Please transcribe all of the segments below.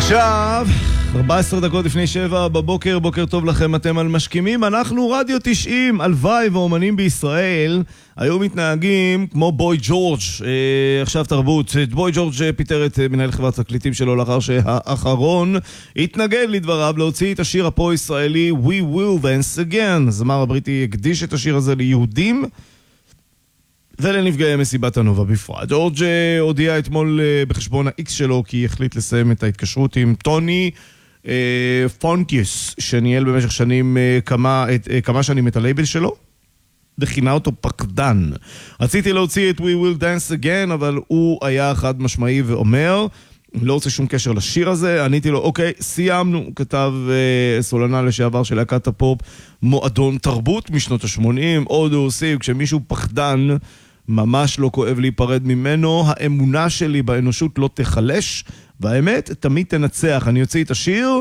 עכשיו 14 דקות לפני 7 בבוקר, בוקר טוב לכם, אתם על משכימים, אנחנו רדיו 90. הלוואי ואומנים בישראל היו מתנהגים כמו בוי ג'ורג'. עכשיו תרבות, בוי ג'ורג' פיטר את מנהל חברת תקליטים שלו לאחר שהאחרון התנגד לדבריו להוציא את השיר הפרו-ישראלי We Will Dance Again. הזמר הבריטי הקדיש את השיר הזה ליהודים ולנפגעי מסיבת הנובה בפרט. ג'ורג' הודיע אתמול בחשבון ה-X שלו כי החליט לסיים את ההתקשרות עם טוני פונטיוס, שניהל במשך שנים כמה שנים את הלייבל שלו, וכינה אותו פקדן. רציתי להוציא את We Will Dance Again, אבל הוא היה חד משמעי ואומר, לא רוצה שום קשר לשיר הזה. עניתי לו, אוקיי, סיימנו. הוא כתב סולנה לשעבר של להקת הפופ מועדון תרבות משנות ה-80. עוד הוא הוסיף, כשמישהו פחדן, ממש לא כואב להיפרד ממנו, האמונה שלי באנושות לא תחלש, והאמת תמיד תנצח. אני יוצא את השיר,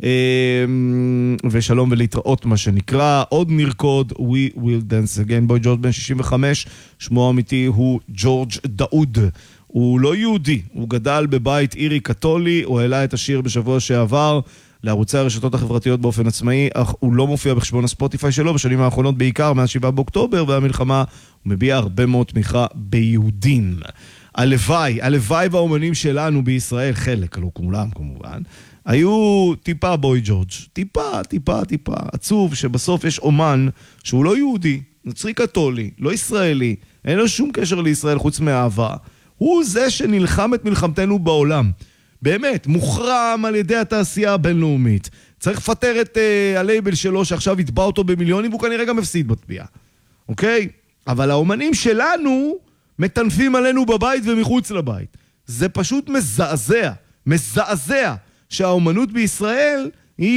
ושלום ולהתראות מה שנקרא. עוד נרקוד, We Will Dance Again. בוי ג'ורג' בן 65, שמו האמיתי הוא ג'ורג' דאוד. הוא לא יהודי, הוא גדל בבית אירי קתולי, הוא העלה את השיר בשבוע שעבר לערוצי הרשתות החברתיות באופן עצמאי, אך הוא לא מופיע בחשבון הספוטיפיי שלו בשנים האחרונות, בעיקר מאז 7 באוקטובר והמלחמה. הוא מביע הרבה מאוד תמיכה ביהודים. הלוואי והאומנים שלנו בישראל, חלק, לא כולם כמובן, היו טיפה בוי ג'ורג', טיפה, עצוב שבסוף יש אומן שהוא לא יהודי, נוצרי קתולי, לא ישראלי, אין לו שום קשר לישראל חוץ מאהבה. הוא זה שנלחם את מלחמתנו בעולם. באמת, מוחרם על ידי התעשייה הבינלאומית. צריך לפטר את הלייבל שלו שעכשיו יתבע אותו במיליונים, והוא כנראה גם הפסיד בתביעה. אוקיי? אבל האומנים שלנו מטנפים עלינו בבית ומחוץ לבית. זה פשוט מזעזע שהאומנות בישראל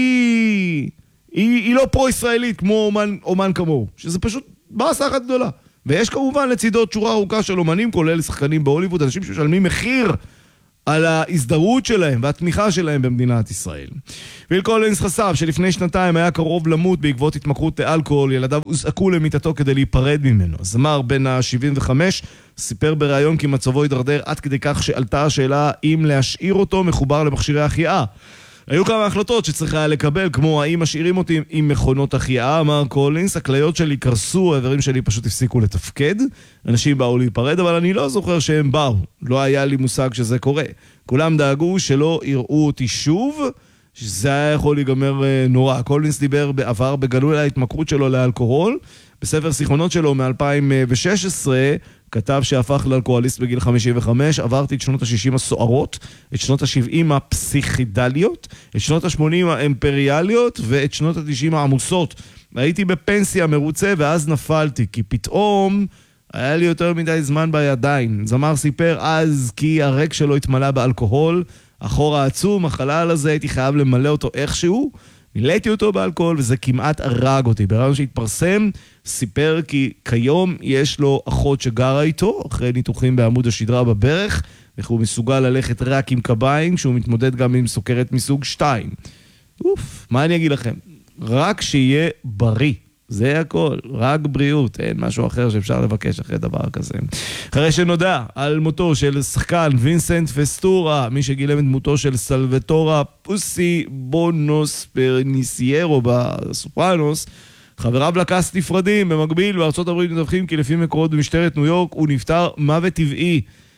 היא לא פרו-ישראלית כמו אומן כמוהו. שזה פשוט בעיה אחת גדולה. ויש כמובן לצידות שורה ארוכה של אומנים, כולל שחקנים בהוליווד, אנשים שמשלמים מחיר על ההזדהות שלהם והתמיכה שלהם במדינת ישראל. פיל קולינס חשף שלפני שנתיים היה קרוב למות בעקבות התמכרות לאלכוהול, ילדיו הוזעקו למיטתו כדי להיפרד ממנו. זמר בן ה-75 סיפר בריאיון כי מצבו הידרדר עד כדי כך שעלתה השאלה אם להשאיר אותו מחובר למכשירי החייאה. היו כמה החלטות שצריך היה לקבל, כמו האם משאירים אותי עם מכונות החייאה, אמר קולינס, הכליות שלי קרסו, הדברים שלי פשוט הפסיקו לתפקד, אנשים באו להיפרד, אבל אני לא זוכר שהם באו, לא היה לי מושג שזה קורה. כולם דאגו שלא יראו אותי שוב, שזה היה יכול להיגמר נורא. קולינס דיבר בעבר בגלוי על ההתמכרות שלו לאלכוהול, בספר שיחונות שלו מ-2016, כתב שהפך לאלכוהוליסט בגיל 55, עברתי את שנות ה-60 הסוערות, את שנות ה-70 הפסיכידליות, את שנות ה-80 האימפריאליות, ואת שנות ה-90 העמוסות. הייתי בפנסיה מרוצה, ואז נפלתי, כי פתאום היה לי יותר מדי זמן בידיים. זמר סיפר אז כי הרק שלו התמלא באלכוהול, החור העצום, החלל הזה, הייתי חייב למלא אותו איכשהו, מילאתי אותו באלכוהול וזה כמעט הרג אותי. ברעיון שהתפרסם, סיפר כי כיום יש לו אחות שגרה איתו, אחרי ניתוחים בעמוד השדרה בברך, וכי הוא מסוגל ללכת רק עם קביים, שהוא מתמודד גם עם סוכרת מסוג 2. מה אני אגיד לכם? רק שיהיה בריא. זה הכל, רק בריאות, אין משהו אחר שאפשר לבקש אחרי דבר כזה. אחרי שנודע על מותו של שחקן וינסנט פסטורה, מי שגילם את דמותו של סלווטורה פוסי בונוס פרניסיירו בסופרנוס, חבריו לקאסט נפרדים. במקביל, בארצות הברית מדווחים כי לפי מקורות במשטרת ניו יורק הוא נפטר מוות טבעי.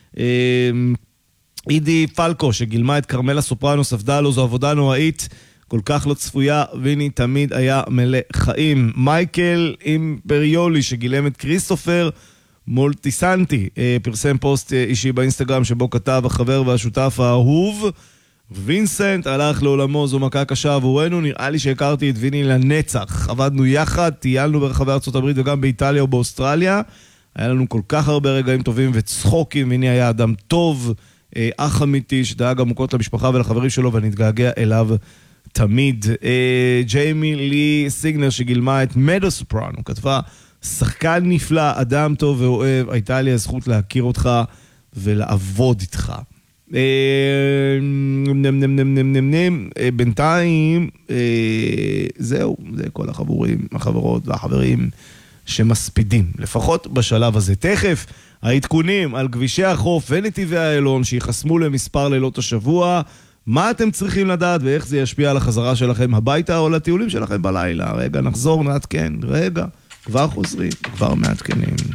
אידי פלקו, שגילמה את קרמלה סופרנוס, עבדה לו, זו עבודה נוראית, כל כך לא צפויה, ויני תמיד היה מלא חיים. מייקל אימפריולי, שגילם את כריסטופר מולטיסנטי, פרסם פוסט אישי באינסטגרם שבו כתב החבר והשותף האהוב, וינסנט הלך לעולמו, זו מכה קשה עבורנו, נראה לי שהכרתי את ויני לנצח. עבדנו יחד, טיילנו ברחבי ארצות הברית וגם באיטליה ובאוסטרליה, היה לנו כל כך הרבה רגעים טובים וצחוקים. ויני היה אדם טוב, אח אמיתי שדאג עמוקות למשפחה ולחברים שלו, ונתגעגע אליו תמיד. ג'יימי לי סיגנר, שגילמה את מדו סופרנו, כתבה, שחקן נפלא, אדם טוב ואוהב, הייתה לי הזכות להכיר אותך ולעבוד איתך. בינתיים זהו, זה כל החברות והחברים שמספידים, לפחות בשלב הזה. תכף העדכונים על כבישי החוף ונתיבי האלון שיחסמו למספר לילות השבוע, מה אתם צריכים לדעת ואיך זה ישפיע על החזרה שלכם הביתה או לטיולים שלכם בלילה. רגע, נחזור, נעדכן. רגע, כבר חוזרים, כבר מעדכנים.